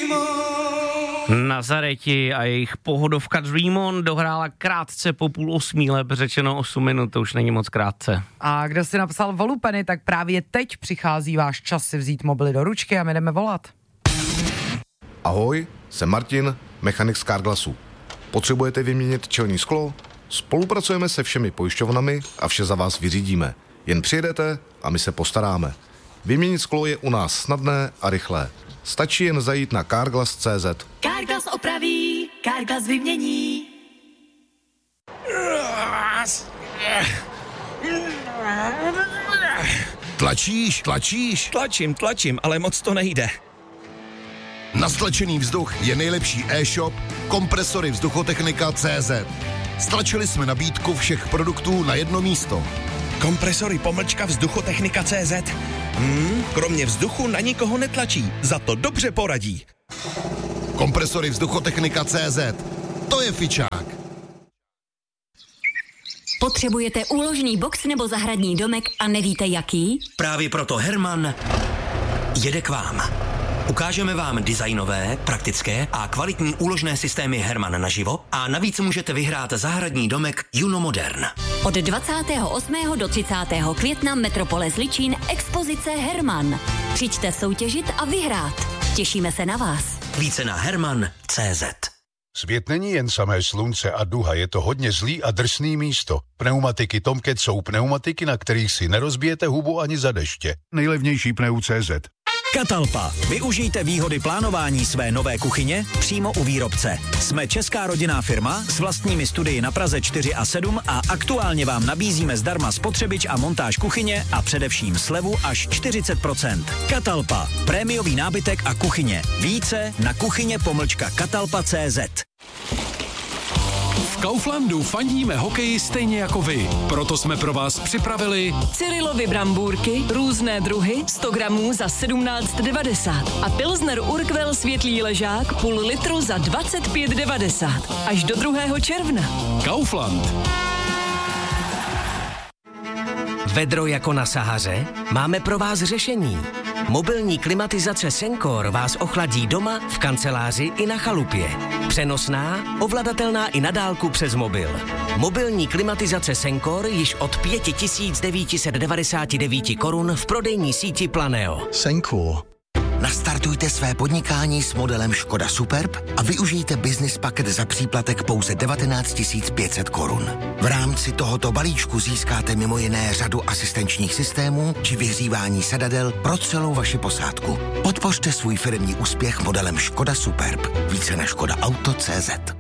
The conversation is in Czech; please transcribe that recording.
Nazareti a jejich pohodovka Dream On dohrála krátce po 7:30, lépe řečeno 8 minut, to už není moc krátce. A kdo si napsal volupeny, tak právě teď přichází váš čas si vzít mobily do ručky a my jdeme volat. Ahoj, jsem Martin, mechanik z Carglassu. Potřebujete vyměnit čelní sklo? Spolupracujeme se všemi pojišťovnami a vše za vás vyřídíme. Jen přijedete a my se postaráme. Vyměnit sklo je u nás snadné a rychlé. Stačí jen zajít na carglass.cz. Carglass opraví, Carglass vymění. Tlačíš? Tlačím, ale moc to nejde. Na stlačený vzduch je nejlepší e-shop Kompresory Vzduchotechnika.cz. Stlačili jsme nabídku všech produktů na jedno místo. Kompresory _Vzduchotechnika.cz. Kromě vzduchu na nikoho netlačí, za to dobře poradí. Kompresory Vzduchotechnika.cz. To je fičák. Potřebujete úložný box nebo zahradní domek a nevíte jaký? Právě proto Herman jede k vám. Ukážeme vám designové, praktické a kvalitní úložné systémy Herman naživo a navíc můžete vyhrát zahradní domek Juno Modern. Od 28. do 30. května Metropole Zličín expozice Herman. Přijďte soutěžit a vyhrát. Těšíme se na vás. Více na herman.cz. Svět není jen samé slunce a duha, je to hodně zlý a drsný místo. Pneumatiky Tomcat jsou pneumatiky, na kterých si nerozbijete hubu ani za deště. Nejlevnější pneu.cz. Catalpa. Využijte výhody plánování své nové kuchyně přímo u výrobce. Jsme česká rodinná firma s vlastními studii na Praze 4 a 7 a aktuálně vám nabízíme zdarma spotřebič a montáž kuchyně a především slevu až 40%. Catalpa. Prémiový nábytek a kuchyně. Více na kuchyně-catalpa.cz. V Kauflandu fandíme hokeji stejně jako vy. Proto jsme pro vás připravili Cyrilovy brambůrky, různé druhy, 100 gramů za 17,90 a Pilsner Urquell světlý ležák půl litru za 25,90 až do 2. června. Kaufland. Vedro jako na Sahaře? Máme pro vás řešení. Mobilní klimatizace Sencor vás ochladí doma, v kanceláři i na chalupě. Přenosná, ovladatelná i na dálku přes mobil. Mobilní klimatizace Sencor již od 5999 korun v prodejní síti Planeo. Sencor. Nastartujte své podnikání s modelem Škoda Superb a využijte business paket za příplatek pouze 19 500 korun. V rámci tohoto balíčku získáte mimo jiné řadu asistenčních systémů či vyhřívání sedadel pro celou vaši posádku. Podpořte svůj firemní úspěch modelem Škoda Superb. Více na škodaauto.cz.